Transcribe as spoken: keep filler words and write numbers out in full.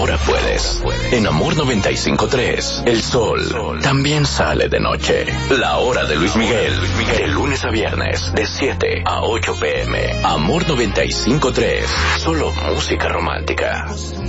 ahora puedes. En Amor noventa y cinco punto tres, el sol también sale de noche. La hora de Luis Miguel, de lunes a viernes, de siete a ocho pm. Amor noventa y cinco punto tres, solo música romántica.